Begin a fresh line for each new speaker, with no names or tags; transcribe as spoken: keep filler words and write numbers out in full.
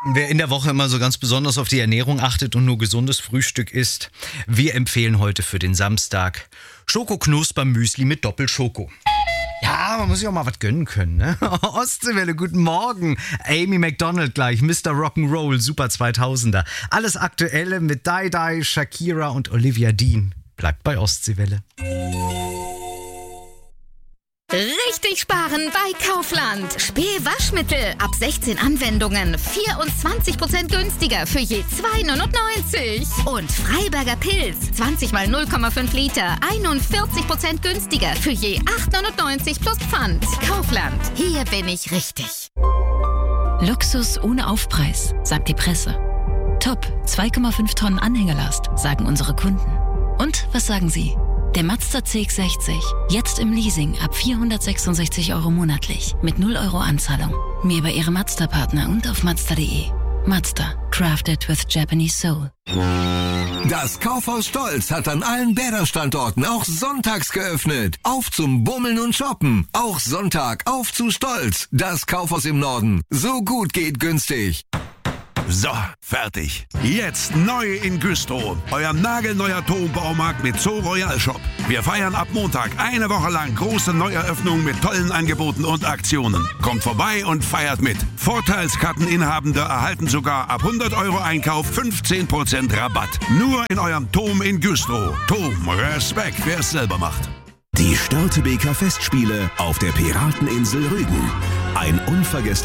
Wer in der Woche immer so ganz besonders auf die Ernährung achtet und nur gesundes Frühstück isst, wir empfehlen heute für den Samstag Schoko-Knusper-Müsli mit Doppelschoko. Ja, man muss sich auch mal was gönnen können, ne? Ostseewelle, guten Morgen. Amy McDonald gleich, Mister Rock'n'Roll, Super zweitausender. Alles Aktuelle mit Dai Dai, Shakira und Olivia Dean. Bleibt bei Ostseewelle.
Richtig sparen bei Kaufland. Spül-Waschmittel ab sechzehn Anwendungen. vierundzwanzig Prozent günstiger für je zwei neunundneunzig. Und Freiberger Pilz. zwanzig mal null Komma fünf Liter. einundvierzig Prozent günstiger für je acht neunundneunzig plus Pfand. Kaufland. Hier bin ich richtig.
Luxus ohne Aufpreis, sagt die Presse. Top, zwei Komma fünf Tonnen Anhängerlast, sagen unsere Kunden. Und was sagen Sie? Der Mazda C X sechzig. Jetzt im Leasing ab vierhundertsechsundsechzig Euro monatlich. Mit null Euro Anzahlung. Mehr bei Ihrem Mazda-Partner und auf Mazda punkt de. Mazda. Crafted with Japanese Soul.
Das Kaufhaus Stolz hat an allen Bäder-Standorten auch sonntags geöffnet. Auf zum Bummeln und Shoppen. Auch Sonntag auf zu Stolz. Das Kaufhaus im Norden. So gut geht günstig.
So, fertig. Jetzt neu in Güstrow. Euer nagelneuer Turmbaumarkt mit Zoo Royal Shop. Wir feiern ab Montag eine Woche lang große Neueröffnungen mit tollen Angeboten und Aktionen. Kommt vorbei und feiert mit. Vorteilskarteninhabende erhalten sogar ab hundert Euro Einkauf fünfzehn Prozent Rabatt. Nur in eurem Tom in Güstrow. Tom, Respekt, wer es selber macht.
Die Störtebeker Festspiele auf der Pirateninsel Rügen. Ein unvergessliches